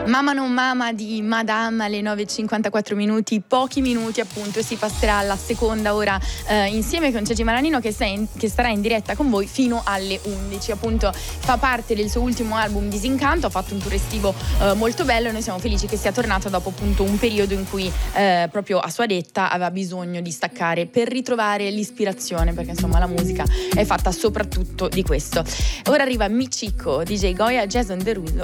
Mamma non mama di Madame alle 9:54 minuti, pochi minuti appunto, e si passerà alla seconda ora insieme con Gigi Maranino che starà in diretta con voi fino alle 11. Appunto fa parte del suo ultimo album Disincanto, ha fatto un tour estivo molto bello e noi siamo felici che sia tornato dopo appunto un periodo in cui proprio a sua detta aveva bisogno di staccare per ritrovare l'ispirazione, perché insomma la musica è fatta soprattutto di questo. Ora arriva Michiko, DJ Goya, Jason Derulo